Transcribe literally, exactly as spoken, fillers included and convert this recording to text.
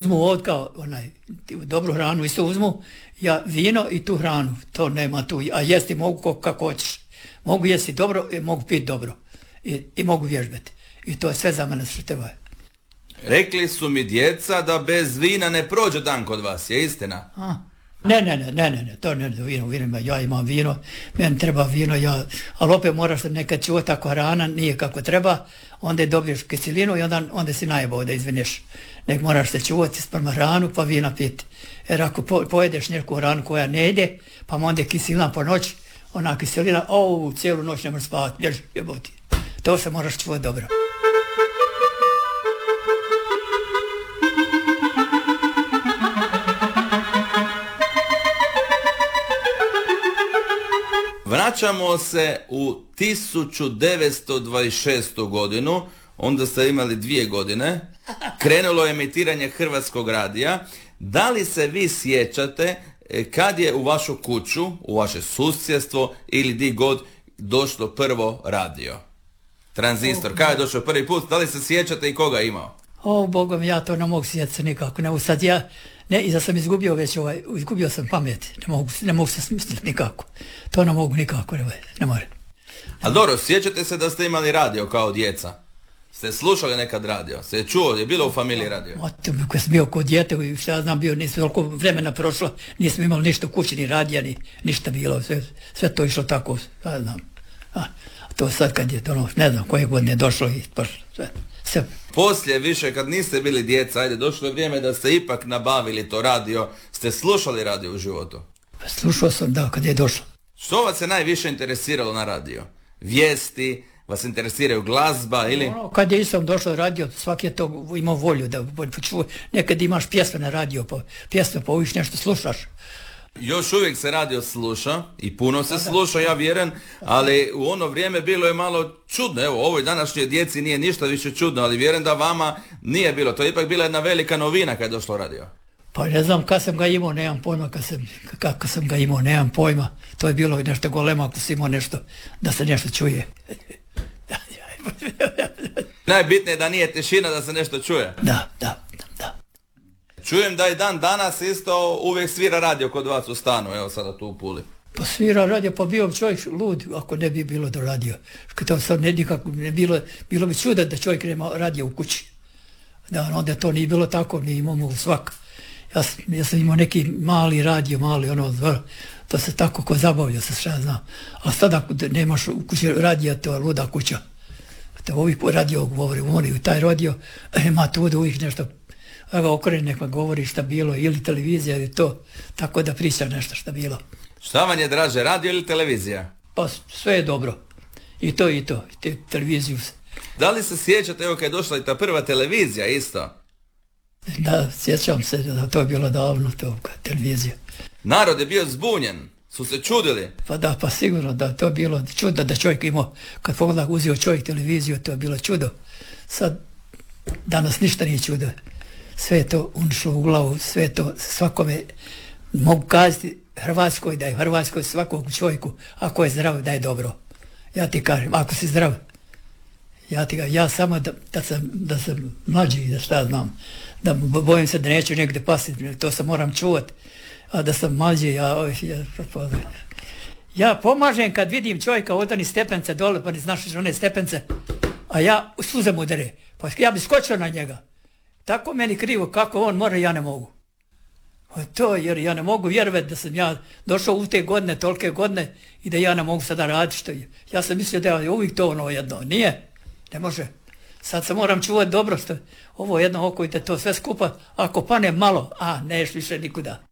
uzmu od kao onaj, dobru hranu isto uzmu, ja vino i tu hranu, to nema tu, a jesti mogu kako hoćeš. Mogu jesti dobro i mogu piti dobro i, i mogu vježbati. I to je sve za mene što treba. Rekli su mi djeca da bez vina ne prođe dan kod vas, je istina? A, ne, ne, ne, ne, ne, ne, to ne, vino, vino, ja imam vino, meni treba vino, ja, ali opet moraš nekad čuvati ako hrana nije kako treba, onda dobiješ kiselinu i onda, onda si najebao da izvineš. Nek moraš se čuvati sprema hranu pa vina piti. Jer ako po, pojedeš neku hranu koja ne ide, pa onda kiselina po noći, ona kiselina, o, cijelu noć ne možeš spavati, jer jeboti. To se moraš čuvati dobro. Vraćamo se u tisuću devetsto dvadeset šestu godinu, onda ste imali dvije godine, krenulo je emitiranje Hrvatskog radija. Da li se vi sjećate kad je u vašu kuću, u vaše susjedstvo ili di god došlo prvo radio? Tranzistor, kada je došao prvi put, da li se sjećate i koga je imao? O, Bogom, ja to ne mogu sjetiti nikako, ne mogu sad ja, ne, i da sam izgubio već ovaj, izgubio sam pamet, ne mogu, ne mogu se smisliti nikako, to ne mogu nikako, ne, ne more. A dobro, sjećate se da ste imali radio kao djeca? Ste slušali nekad radio? Se je čuo, je bilo u familiji radio? O, kad sam bio kod djete, šta ja znam, bio, nisam toliko vremena prošlo, nisam imali ništa u kući, ni radija, ni ništa bilo, sve, sve to išlo tako, šta znam. A, to sad kad je, ono, ne znam koje godine je došlo i pošlo, sve, sve. Poslije više, kad niste bili djeca, ajde, došlo je vrijeme da ste ipak nabavili to radio, ste slušali radio u životu? Pa slušao sam, da, kad je došlo. Što vas je najviše interesiralo na radio? Vijesti, vas interesiraju glazba ili... Ono, kad je istom došlo radio, svaki je to imao volju da počuva. Nekad imaš pjesme na radio, pa pjesme pa uvijek nešto slušaš. Još uvijek se radio sluša i puno se sluša, ja vjerujem, ali u ono vrijeme bilo je malo čudno. Evo, ovoj današnjoj djeci nije ništa više čudno, ali vjerujem da vama nije bilo. To je ipak bila jedna velika novina kad je došlo radio. Pa ne znam kad sam ga imao, nemam pojma, kad sam, kako sam ga imao, nemam pojma. To je bilo nešto golema ako si imao nešto, da se nešto čuje. Najbitnije je da nije tišina, da se nešto čuje. Da, da, da. Čujem da i dan danas isto uvijek svira radio kod vas u stanu, evo sada tu u Puli. Pa svira radio, pa bio bi čovjek lud ako ne bi bilo do radio. To sad ne nikako ne bilo, bilo bi čuda da čovjek nema radio u kući. Da, onda to nije bilo tako, mi imamo svak. Ja, ja sam imao neki mali radio, mali ono, to se tako ko zabavlja se šta znam. A sad ako nemaš u kući radija, to je luda kuća. To ovih radio govori, oni u taj radio, ima tu da uvijek nešto, a ga okrene nek govori šta bilo, ili televizija ili to, tako da priča nešto šta bilo. Šta vam je draže, radio ili televizija? Pa sve je dobro. I to i to, i te televiziju. Da li se sjećate, evo kad je došla i ta prva televizija isto? Da, sjećam se da to je bilo davno, to televizija. Narod je bio zbunjen, su se čudili. Pa da, pa sigurno da to je bilo čudo da čovjek imao, kad pogleda uzio čovjek televiziju, to je bilo čudo. Sad, danas ništa nije čudo. Sve je to unišlo u glavu, sve je to svakome, mogu kazati Hrvatskoj, da je Hrvatskoj svakog čovjeku, ako je zdrav, da je dobro. Ja ti kažem, ako si zdrav, ja ti kažem, ja samo da, da, sam, da sam mlađi, da šta znam, da bojim se da neću negdje pasiti, to se moram čuvati, a da sam mlađi, ja, ja, ja pomažem kad vidim čovjeka od onih stepence dole, pa ne znaš one stepence, a ja suze mu dere, pa ja bi skočio na njega. Tako meni krivo, kako on mora, ja ne mogu. To, jer ja ne mogu vjerovati da sam ja došao u te godine, tolike godine i da ja ne mogu sada raditi što je. Ja sam mislio da je uvijek to ono jedno. Nije, ne može. Sad se moram čuvati dobro što ovo jedno oko i da to sve skupa, ako pane malo, a neš više nikuda.